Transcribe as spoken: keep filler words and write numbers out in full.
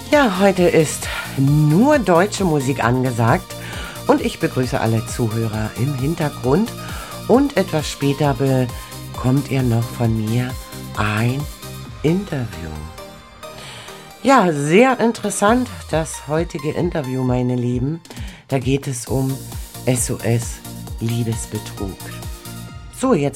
Ja, heute ist nur deutsche Musik angesagt und ich begrüße alle Zuhörer im Hintergrund und etwas später bekommt ihr noch von mir ein Interview. Ja, sehr interessant das heutige Interview, meine Lieben. Da geht es um S O S Liebesbetrug. So, jetzt